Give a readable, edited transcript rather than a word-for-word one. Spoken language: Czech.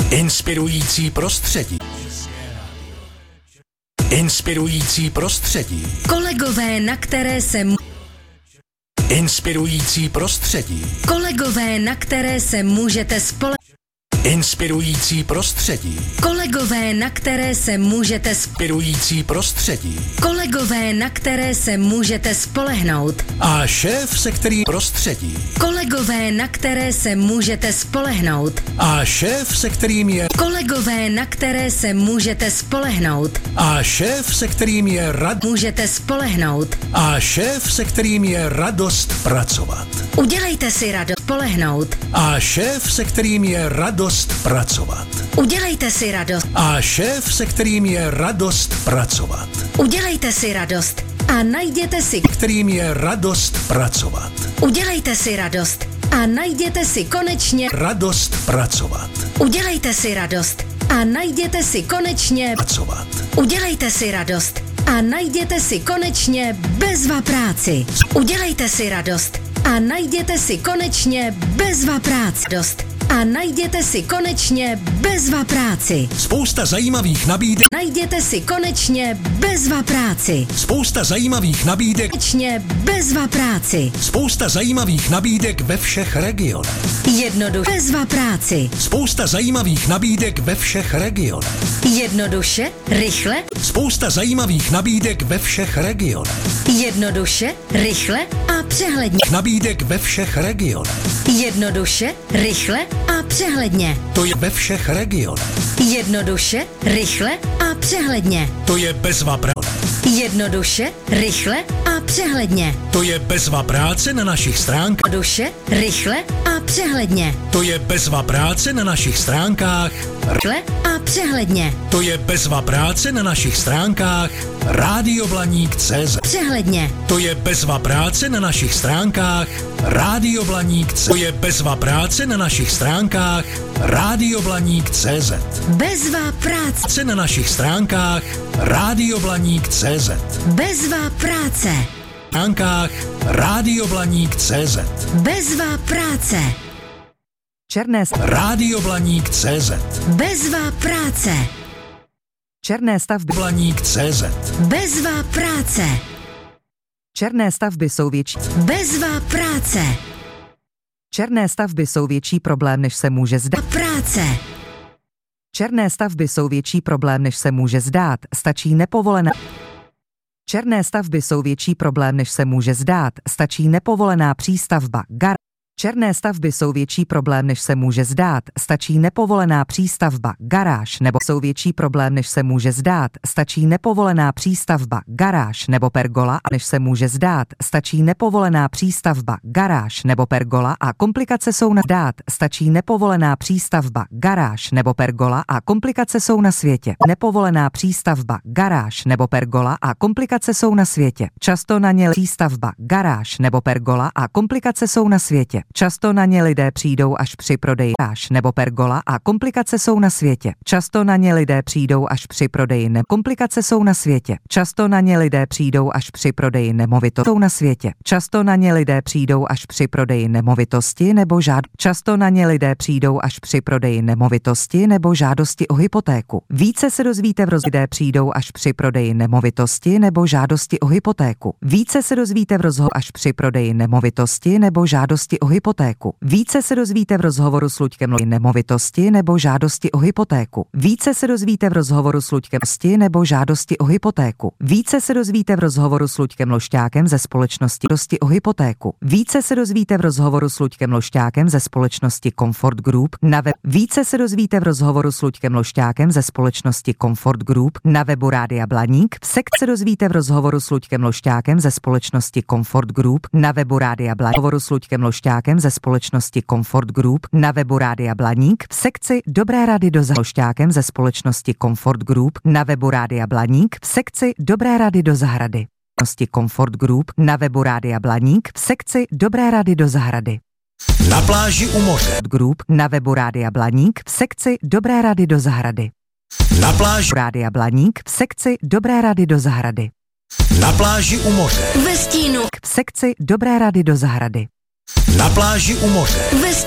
Inspirující prostředí. Inspirující prostředí. Kolegové, na které se Inspirující prostředí. Kolegové, na které se můžete spolehnout. Inspirující prostředí. Kolegové, na které se můžete Inspirující prostředí. Kolegové, na které se můžete spolehnout. A šéf, se kterým prostředí. Kolegové, na které se můžete spolehnout. A šéf, se kterým je Kolegové, na které se můžete spolehnout. A šéf, se kterým je Můžete spolehnout. A šéf, se kterým je radost pracovat. Udělejte si radost spolehnout. A šéf, se kterým je radost pracovat. Udělejte si radost. A šéf, se kterým je radost pracovat. Udělejte si radost a najděte si. Kterým je radost pracovat. Udělejte si radost a najděte si konečně. Radost pracovat. Udělejte si radost a najděte si konečně. Pracovat. Udělejte si radost a najděte si konečně bezva práci. Udělejte si radost a najděte si konečně bezva práci. A najděte si konečně bezva práci. Spousta zajímavých nabídek. Najděte si konečně bezva práci. Spousta zajímavých nabídek. Konečně bezva práci. Spousta zajímavých nabídek ve všech regionech. Jednoduše bezva práci. Spousta zajímavých nabídek ve všech regionech. Jednoduše, rychle. Spousta zajímavých nabídek ve všech regionech. Jednoduše, rychle a přehledně. Nabídek ve všech regionech. Jednoduše, rychle a přehledně. To je ve všech regionech. Jednoduše, rychle a přehledně. To je bezva práce. Jednoduše, rychle a přehledně. To je bezva práce na našich stránkách. Jednoduše, rychle a přehledně. To je bezva práce na našich stránkách. Rychle a přehledně. To je bezva práce na našich stránkách Radioblaník.cz. Přehledně. To je bezva práce na našich stránkách Radioblaník.cz. To je bezva práce na našich stránkách Radioblaník.cz. Bezva práce na našich stránkách Radioblaník.cz. Bezva práce. Stránkách Radioblaník.cz. Bezva práce. Černé Radioblaník.cz. Bezva práce. Černé stavby Blaník.cz. Bezva práce. Černé stavby jsou větší. Bezva práce. Černé stavby jsou větší problém, než se může zdát. Práce. Černé stavby jsou větší problém, než se může zdát. Stačí nepovolená. Černé stavby jsou větší problém, než se může zdát. Stačí nepovolená přístavba. Černé stavby jsou větší problém, než se může zdát. Stačí nepovolená přístavba, garáž nebo jsou větší problém, než se může zdát. Stačí nepovolená přístavba, garáž nebo pergola, než se může zdát. Stačí nepovolená přístavba, garáž nebo pergola a komplikace jsou na dát. Stačí nepovolená přístavba, garáž nebo pergola a komplikace jsou na světě. Nepovolená přístavba, garáž nebo pergola a komplikace jsou na světě. Často na ně přístavba, garáž nebo pergola a komplikace jsou na světě. Často na ně lidé přijdou až při prodeji garáž nebo pergola a komplikace jsou na světě. Často na ně lidé přijdou až při prodeji komplikace jsou na světě. Často na ně lidé přijdou až při prodeji nemovitosti jsou na světě. Často na ně lidé přijdou až při prodeji nemovitosti nebo Často na ně lidé přijdou až při prodeji nemovitosti nebo žádosti o hypotéku. Více se dozvíte v lidé přijdou až při prodeji nemovitosti nebo žádosti o hypotéku. Více se dozvíte v rozhovoru až při prodeji nemovitosti nebo žádosti o hypotéku. Více se dozvíte v rozhovoru s Luďkem nemovitosti nebo žádosti o hypotéku. Více se dozvíte v rozhovoru s Luďkem nebo žádosti o hypotéku. Více se dozvíte v rozhovoru s Luďkem Lošťákem ze společnosti o hypotéku. Více se dozvíte v rozhovoru s Luďkem Lošťákem ze společnosti Comfort Group na web. Více se dozvíte v rozhovoru s Luďkem Lošťákem ze společnosti Comfort Group na webu Rádia Blaník. Se dozvíte v rozhovoru s Luďkem Lošťákem ze společnosti Comfort Group na webu Rádia Blaník. Rozhovoru s Luďkem Lošťákem ze společnosti Comfort Group na webu Rádia Blaník v sekci Dobré rady do Lošťákem ze společnosti Comfort Group na webu Rádia Blaník v sekci Dobré rady do zahrady. Comfort Group na webu Rádia Blaník v sekci Dobré rady do zahrady. Na pláži u moře. Group na webu Rádia Blaník v sekci Dobré rady do zahrady. Na pláži Rádia Blaník v sekci Dobré rady do zahrady. Na pláži u moře. Ve stínu. V sekci Dobré rady do zahrady. Na pláži u moře. Ve